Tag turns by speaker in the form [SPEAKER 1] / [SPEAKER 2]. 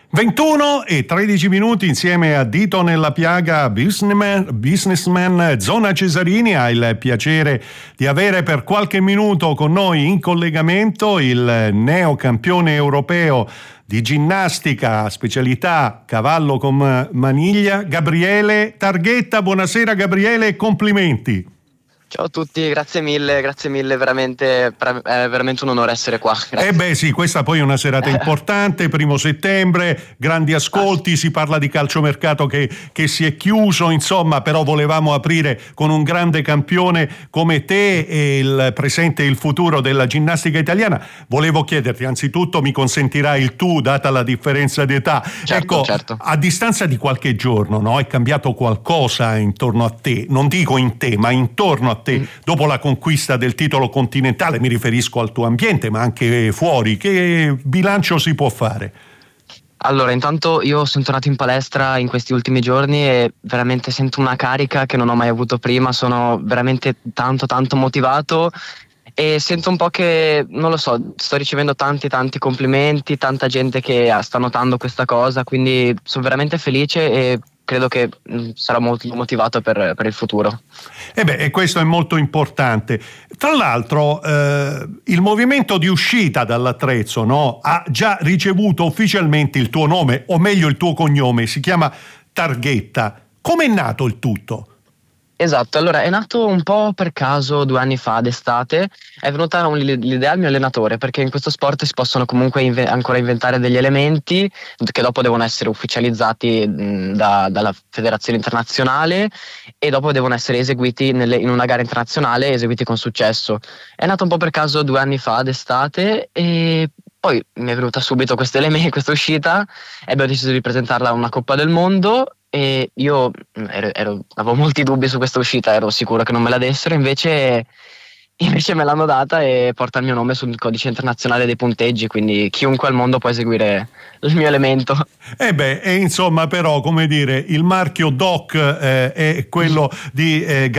[SPEAKER 1] 21 e 13 minuti insieme a Dito nella piaga businessman Zona Cesarini. Ha il piacere di avere per qualche minuto con noi in collegamento il neocampione europeo di ginnastica, specialità cavallo con maniglia, Gabriele Targhetta. Buonasera Gabriele e complimenti.
[SPEAKER 2] Ciao a tutti, grazie mille, veramente, è veramente un onore essere qua. Grazie.
[SPEAKER 1] Sì, questa poi è una serata importante, 1 settembre, grandi ascolti, si parla di calciomercato che si è chiuso, insomma, però volevamo aprire con un grande campione come te e il presente e il futuro della ginnastica italiana. Volevo chiederti, anzitutto mi consentirai il tu, data la differenza di età.
[SPEAKER 2] Certo.
[SPEAKER 1] A distanza di qualche giorno, no? È cambiato qualcosa intorno a te, non dico in te, ma intorno a te, dopo la conquista del titolo continentale, mi riferisco al tuo ambiente ma anche fuori, che bilancio si può fare?
[SPEAKER 2] Allora, intanto io sono tornato in palestra in questi ultimi giorni e veramente sento una carica che non ho mai avuto prima, sono veramente tanto motivato e sento un po' che, non lo so, sto ricevendo tanti complimenti, tanta gente che sta notando questa cosa, quindi sono veramente felice e credo che sarò molto motivato per il futuro.
[SPEAKER 1] E questo è molto importante. Tra l'altro il movimento di uscita dall'attrezzo, no, ha già ricevuto ufficialmente il tuo nome, o meglio il tuo cognome, si chiama Targhetta. Come è nato il tutto?
[SPEAKER 2] Esatto, allora è nato un po' per caso 2 anni fa d'estate, è venuta l'idea al mio allenatore perché in questo sport si possono comunque ancora inventare degli elementi che dopo devono essere ufficializzati dalla federazione internazionale e dopo devono essere eseguiti in una gara internazionale e eseguiti con successo. È nato un po' per caso 2 anni fa d'estate e poi mi è venuta subito questa uscita e abbiamo deciso di presentarla a una Coppa del Mondo. E io avevo molti dubbi su questa uscita, ero sicuro che non me la dessero, invece me l'hanno data e porta il mio nome sul codice internazionale dei punteggi, quindi chiunque al mondo può eseguire il mio elemento.
[SPEAKER 1] Insomma, però, come dire, il marchio DOC è quello di